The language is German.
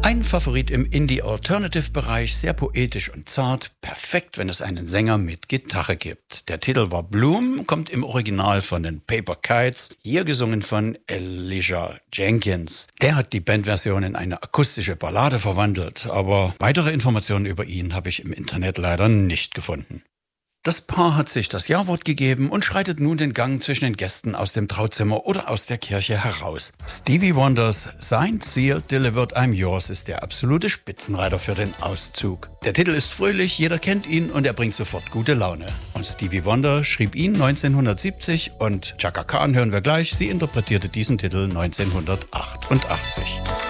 Ein Favorit im Indie-Alternative-Bereich, sehr poetisch und zart, perfekt, wenn es einen Sänger mit Gitarre gibt. Der Titel war Bloom, kommt im Original von den Paper Kites, hier gesungen von Elijah Jenkins. Der hat die Bandversion in eine akustische Ballade verwandelt, aber weitere Informationen über ihn habe ich im Internet leider nicht gefunden. Das Paar hat sich das Ja-Wort gegeben und schreitet nun den Gang zwischen den Gästen aus dem Trauzimmer oder aus der Kirche heraus. Stevie Wonders Signed, Sealed, Delivered, I'm Yours ist der absolute Spitzenreiter für den Auszug. Der Titel ist fröhlich, jeder kennt ihn und er bringt sofort gute Laune. Und Stevie Wonder schrieb ihn 1970 und Chaka Khan hören wir gleich, sie interpretierte diesen Titel 1988.